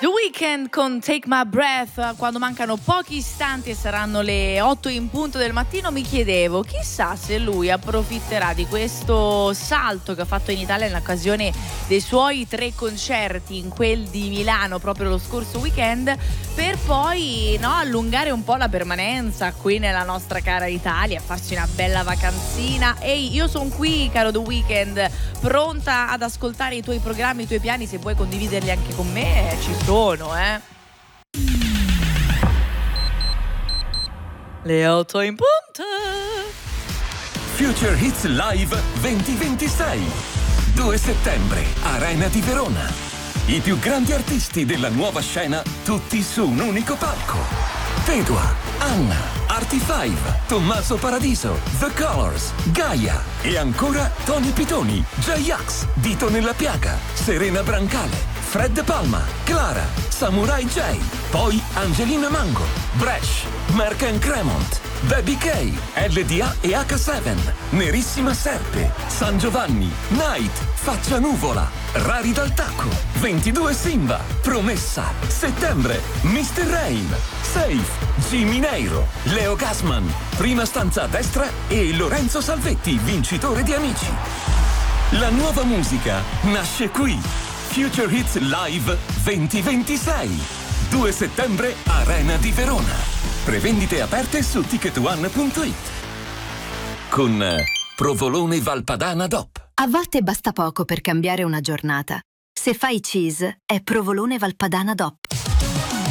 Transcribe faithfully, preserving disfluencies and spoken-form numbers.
The Weeknd con Take My Breath. Quando mancano pochi istanti e saranno le otto in punto del mattino, mi chiedevo, chissà se lui approfitterà di questo salto che ha fatto in Italia in occasione dei suoi tre concerti, in quel di Milano proprio lo scorso weekend, per poi no, allungare un po' la permanenza qui nella nostra cara Italia, farsi una bella vacanzina. Ehi, io sono qui, caro The Weeknd, pronta ad ascoltare i tuoi programmi, i tuoi piani. Se vuoi condividerli anche con me, ci sono, eh. Le otto in punto. Future Hits Live duemilaventisei. due settembre, Arena di Verona. I più grandi artisti della nuova scena, tutti su un unico palco. Fedua, Anna, Artifive, Tommaso Paradiso, The Colors, Gaia e ancora Tony Pitoni, J-Ax, Dito nella Piaga, Serena Brancale, Fred Palma, Clara, Samurai J, poi Angelina Mango, Bresh, Mark and Cremont, Baby K, L D A e H sette, Nerissima Serpe, San Giovanni, Night, Faccia Nuvola, Rari dal Tacco, ventidue Simba, Promessa, Settembre, mister Rain, Safe, Jimmy Neiro, Leo Gassman, Prima stanza a destra e Lorenzo Salvetti, vincitore di Amici. La nuova musica nasce qui. Future Hits Live duemilaventisei. due settembre, Arena di Verona. Prevendite aperte su ticket one punto it. Con eh, Provolone Valpadana D O P. A volte basta poco per cambiare una giornata. Se fai cheese, è Provolone Valpadana D O P.